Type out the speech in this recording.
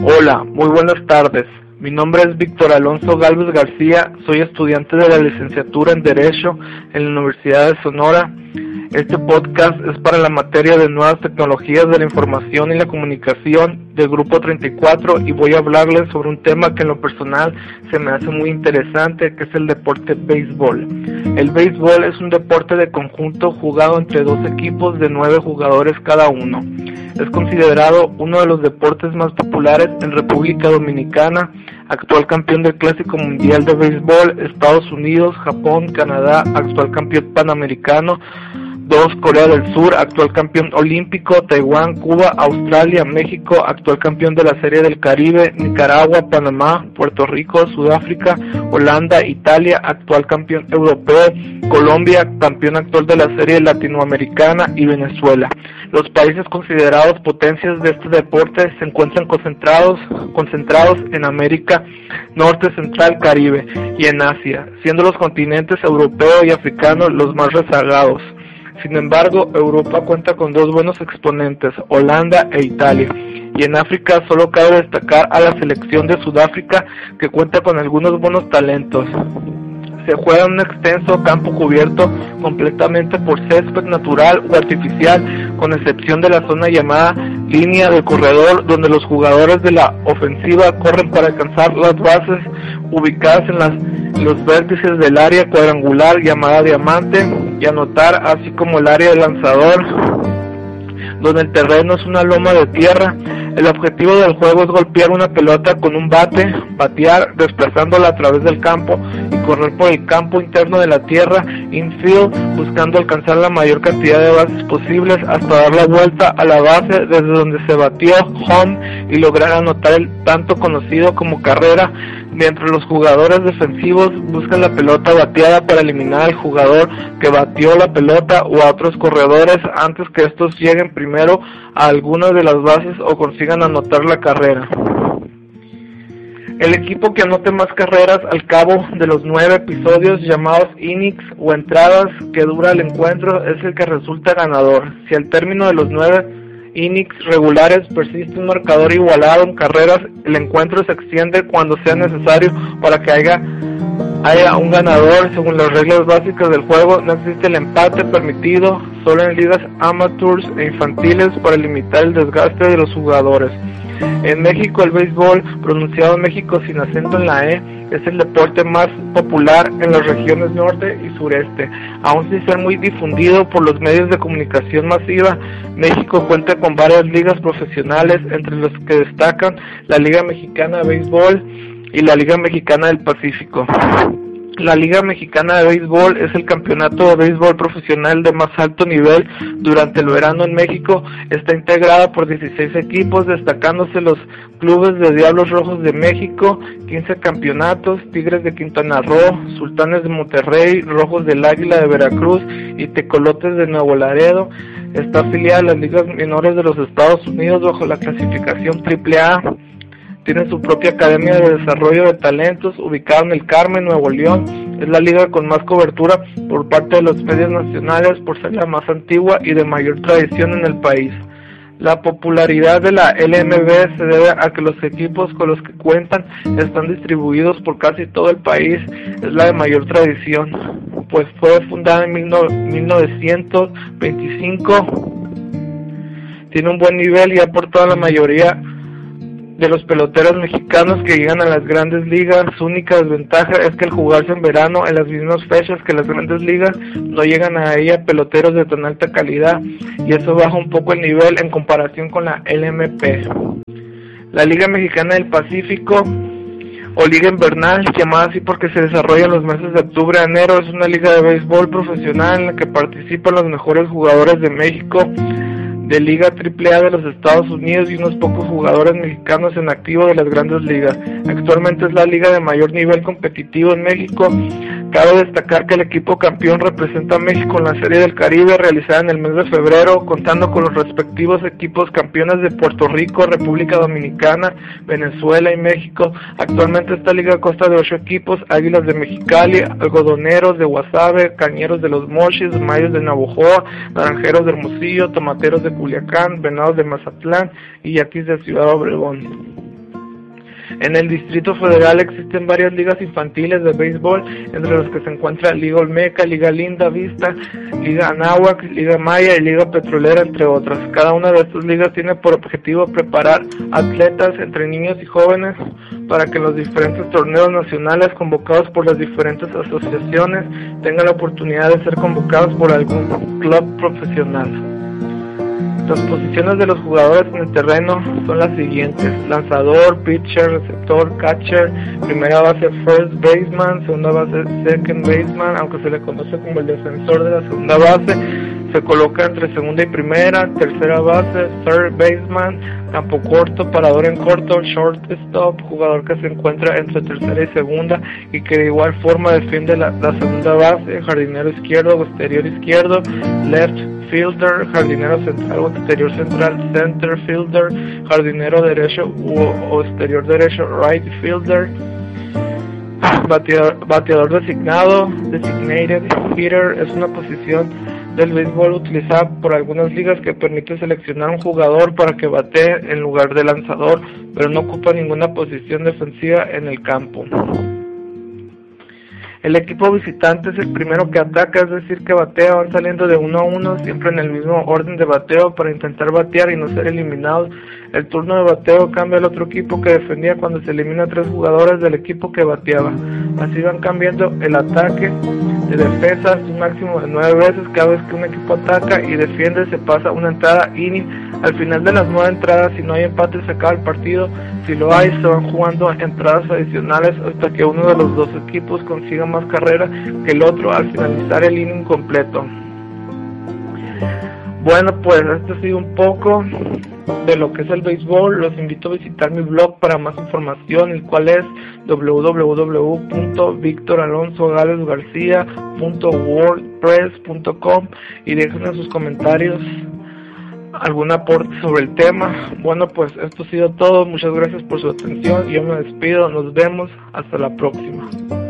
Hola, muy buenas tardes. Mi nombre es Víctor Alonso Gálvez García, soy estudiante de la licenciatura en Derecho en la Universidad de Sonora. Este podcast es para la materia de Nuevas Tecnologías de la Información y la Comunicación del Grupo 34 y voy a hablarles sobre un tema que en lo personal se me hace muy interesante, que es el deporte béisbol. El béisbol es un deporte de conjunto jugado entre dos equipos de 9 jugadores cada uno. Es considerado uno de los deportes más populares en República Dominicana, actual campeón del Clásico Mundial de Béisbol, Estados Unidos, Japón, Canadá, actual campeón panamericano, Corea del Sur, actual campeón olímpico, Taiwán, Cuba, Australia, México, actual campeón de la Serie del Caribe, Nicaragua, Panamá, Puerto Rico, Sudáfrica, Holanda, Italia, actual campeón europeo, Colombia, campeón actual de la Serie Latinoamericana y Venezuela. Los países considerados potencias de este deporte se encuentran concentrados en América Norte, Central, Caribe y en Asia, siendo los continentes europeo y africano los más rezagados. Sin embargo, Europa cuenta con dos buenos exponentes, Holanda e Italia, y en África solo cabe destacar a la selección de Sudáfrica, que cuenta con algunos buenos talentos. Se juega en un extenso campo cubierto completamente por césped natural o artificial, con excepción de la zona llamada línea del corredor, donde los jugadores de la ofensiva corren para alcanzar las bases ubicadas en los vértices del área cuadrangular llamada diamante y anotar, así como el área del lanzador, donde el terreno es una loma de tierra. El objetivo del juego es golpear una pelota con un bate, batear desplazándola a través del campo y correr por el campo interno de la tierra, infield, buscando alcanzar la mayor cantidad de bases posibles hasta dar la vuelta a la base desde donde se batió, home, y lograr anotar el tanto conocido como carrera, mientras los jugadores defensivos buscan la pelota bateada para eliminar al jugador que batió la pelota o a otros corredores antes que estos lleguen primero a alguna de las bases o consigan anotar la carrera. El equipo que anote más carreras al cabo de los 9 episodios llamados innings o entradas que dura el encuentro es el que resulta ganador. Si al término de los 9 innings regulares persiste un marcador igualado en carreras, el encuentro se extiende cuando sea necesario para que haya un ganador. Según las reglas básicas del juego, no existe el empate permitido, solo en ligas amateurs e infantiles para limitar el desgaste de los jugadores. En México, el béisbol, pronunciado en México sin acento en la E, es el deporte más popular en las regiones norte y sureste. Aún sin ser muy difundido por los medios de comunicación masiva, México cuenta con varias ligas profesionales, entre las que destacan la Liga Mexicana de Béisbol y la Liga Mexicana del Pacífico. La Liga Mexicana de Béisbol es el campeonato de béisbol profesional de más alto nivel durante el verano en México. Está integrada por 16 equipos, destacándose los clubes de Diablos Rojos de México, 15 campeonatos, Tigres de Quintana Roo, Sultanes de Monterrey, Rojos del Águila de Veracruz y Tecolotes de Nuevo Laredo. Está afiliada a las ligas menores de los Estados Unidos bajo la clasificación AAA. Tiene su propia academia de desarrollo de talentos ubicada en el Carmen, Nuevo León. Es la liga con más cobertura por parte de los medios nacionales por ser la más antigua y de mayor tradición en el país. La popularidad de la LMB se debe a que los equipos con los que cuentan están distribuidos por casi todo el país. Es la de mayor tradición, pues fue fundada en 1925. Tiene un buen nivel y ha aportado a la mayoría de los peloteros mexicanos que llegan a las grandes ligas. Su única desventaja es que al jugarse en verano en las mismas fechas que las grandes ligas, no llegan a ella peloteros de tan alta calidad, y eso baja un poco el nivel en comparación con la LMP. La Liga Mexicana del Pacífico, o Liga Invernal, llamada así porque se desarrolla en los meses de octubre a enero, es una liga de béisbol profesional en la que participan los mejores jugadores de México, de Liga AAA de los Estados Unidos y unos pocos jugadores mexicanos en activo de las grandes ligas. Actualmente es la liga de mayor nivel competitivo en México. Cabe destacar que el equipo campeón representa a México en la Serie del Caribe realizada en el mes de febrero, contando con los respectivos equipos campeones de Puerto Rico, República Dominicana, Venezuela y México. Actualmente esta liga consta de 8 equipos: Águilas de Mexicali, Algodoneros de Guasave, Cañeros de los Mochis, Mayos de Navojoa, Naranjeros de Hermosillo, Tomateros de Culiacán, Venados de Mazatlán y Yaquis de Ciudad Obregón. En el Distrito Federal existen varias ligas infantiles de béisbol, entre los que se encuentra Liga Olmeca, Liga Linda Vista, Liga Anáhuac, Liga Maya y Liga Petrolera, entre otras. Cada una de estas ligas tiene por objetivo preparar atletas entre niños y jóvenes para que los diferentes torneos nacionales convocados por las diferentes asociaciones tengan la oportunidad de ser convocados por algún club profesional. Las posiciones de los jugadores en el terreno son las siguientes: lanzador, pitcher, receptor, catcher, primera base first baseman, segunda base second baseman, aunque se le conoce como el defensor de la segunda base, se coloca entre segunda y primera, tercera base, third baseman, campo corto, parador en corto, shortstop, jugador que se encuentra entre tercera y segunda y que de igual forma defiende la segunda base, jardinero izquierdo o exterior izquierdo, left fielder, jardinero central o exterior central, center fielder, jardinero derecho o exterior derecho, right fielder, bateador designado, designated hitter, es una posición del béisbol utilizada por algunas ligas que permite seleccionar un jugador para que batee en lugar de lanzador, pero no ocupa ninguna posición defensiva en el campo. El equipo visitante es el primero que ataca, es decir, que batea, van saliendo de 1 a 1, siempre en el mismo orden de bateo para intentar batear y no ser eliminados. El turno de bateo cambia al otro equipo que defendía cuando se elimina a 3 jugadores del equipo que bateaba. Así van cambiando el ataque de defensa, un máximo de 9 veces. Cada vez que un equipo ataca y defiende se pasa una entrada inning. Al final de las 9 entradas, si no hay empate, se acaba el partido. Si lo hay, se van jugando entradas adicionales hasta que uno de los dos equipos consiga más carrera que el otro al finalizar el inning completo. Bueno, pues esto ha sido un poco de lo que es el béisbol. Los invito a visitar mi blog para más información, el cual es www.victoralonsogalvesgarcia.wordpress.com, y déjenme sus comentarios algún aporte sobre el tema. Bueno, pues esto ha sido todo. Muchas gracias por su atención. Yo me despido. Nos vemos. Hasta la próxima.